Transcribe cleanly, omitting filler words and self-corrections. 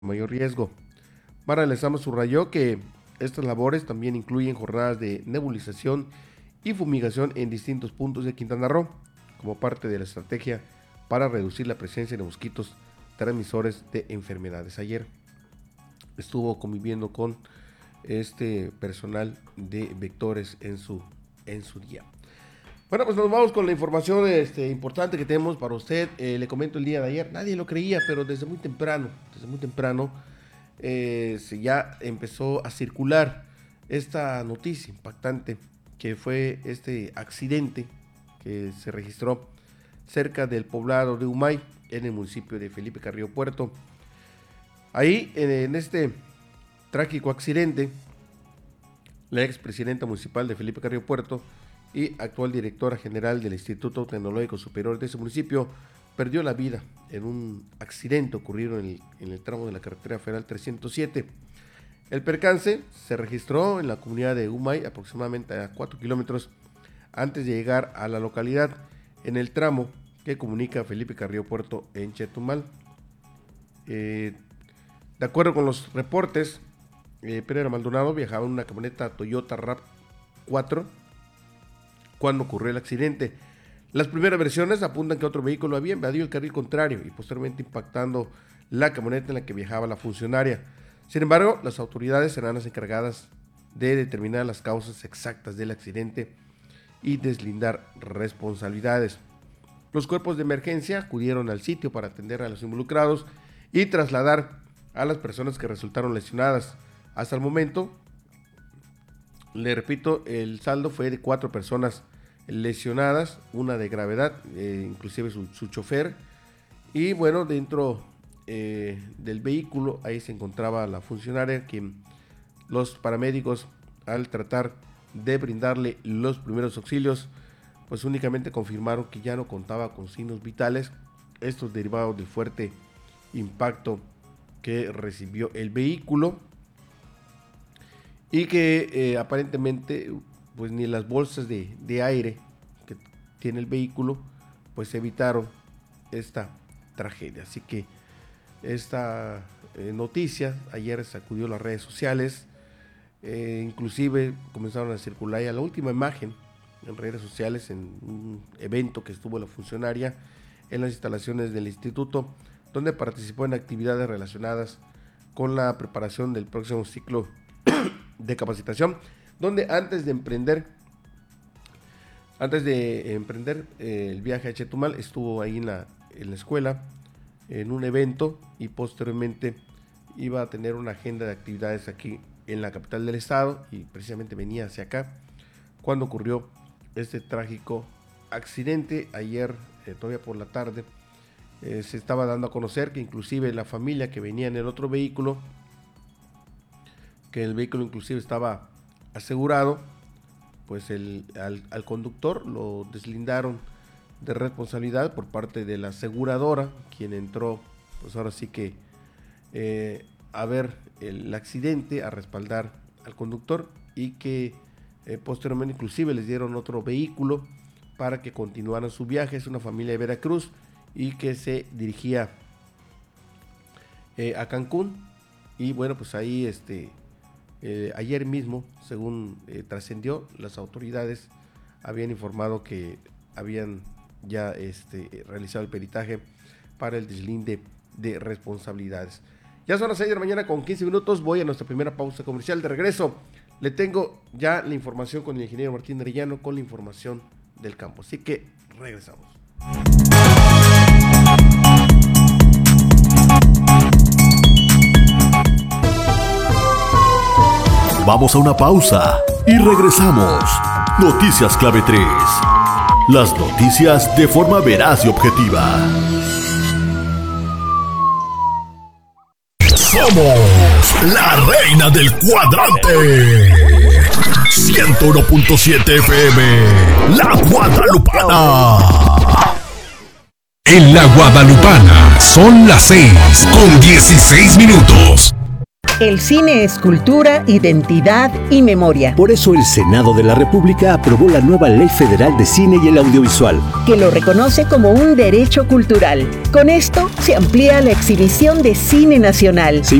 mayor riesgo. Mara Lezama subrayó que estas labores también incluyen jornadas de nebulización y fumigación en distintos puntos de Quintana Roo, como parte de la estrategia para reducir la presencia de mosquitos transmisores de enfermedades. Ayer estuvo conviviendo con este personal de vectores en su día. Bueno, pues nos vamos con la información importante que tenemos para usted. Le comento el día de ayer, nadie lo creía, pero desde muy temprano ya empezó a circular esta noticia impactante, que fue este accidente que se registró cerca del poblado de Umay, en el municipio de Felipe Carrillo Puerto. Ahí, en este trágico accidente, la expresidenta municipal de Felipe Carrillo Puerto y actual directora general del Instituto Tecnológico Superior de ese municipio perdió la vida en un accidente ocurrido en el tramo de la carretera federal 307. El percance se registró en la comunidad de Umay, aproximadamente a 4 kilómetros antes de llegar a la localidad, en el tramo que comunica Felipe Carrillo Puerto en Chetumal. De acuerdo con los reportes, Pereira Maldonado viajaba en una camioneta Toyota RAV4 cuando ocurrió el accidente. Las primeras versiones apuntan que otro vehículo había invadido el carril contrario y posteriormente impactando la camioneta en la que viajaba la funcionaria. Sin embargo, las autoridades serán las encargadas de determinar las causas exactas del accidente y deslindar responsabilidades. Los cuerpos de emergencia acudieron al sitio para atender a los involucrados y trasladar a las personas que resultaron lesionadas. Hasta el momento, le repito, el saldo fue de 4 personas lesionadas, una de gravedad, inclusive su chofer, y bueno, dentro del vehículo ahí se encontraba la funcionaria, quien los paramédicos, al tratar de brindarle los primeros auxilios, pues únicamente confirmaron que ya no contaba con signos vitales, estos derivados del fuerte impacto que recibió el vehículo, y que aparentemente pues ni las bolsas de aire que tiene el vehículo pues evitaron esta tragedia. Así que esta noticia ayer sacudió las redes sociales, inclusive comenzaron a circular ya la última imagen en redes sociales en un evento que estuvo la funcionaria en las instalaciones del instituto, donde participó en actividades relacionadas con la preparación del próximo ciclo de capacitación, donde antes de emprender el viaje a Chetumal estuvo ahí en la escuela en un evento, y posteriormente iba a tener una agenda de actividades aquí en la capital del estado, y precisamente venía hacia acá cuando ocurrió este trágico accidente. Ayer todavía por la tarde se estaba dando a conocer que inclusive la familia que venía en el otro vehículo, que el vehículo inclusive estaba asegurado, pues al conductor lo deslindaron de responsabilidad por parte de la aseguradora, quien entró pues ahora sí que a ver el accidente, a respaldar al conductor, y que posteriormente inclusive les dieron otro vehículo para que continuaran su viaje. Es una familia de Veracruz y que se dirigía a Cancún, y bueno, pues ahí ayer mismo, según trascendió, las autoridades habían informado que habían ya realizado el peritaje para el deslinde de responsabilidades. Ya son las 6 de la mañana con 15 minutos, voy a nuestra primera pausa comercial. De regreso le tengo ya la información con el ingeniero Martín Arellano, con la información del campo, así que regresamos. Vamos a una pausa y regresamos. Noticias Clave 3. Las noticias de forma veraz y objetiva. Somos la reina del cuadrante. 101.7 FM. La Guadalupana. En La Guadalupana son las 6:16. El cine es cultura, identidad y memoria. Por eso el Senado de la República aprobó la nueva Ley Federal de Cine y el Audiovisual, que lo reconoce como un derecho cultural. Con esto se amplía la exhibición de cine nacional.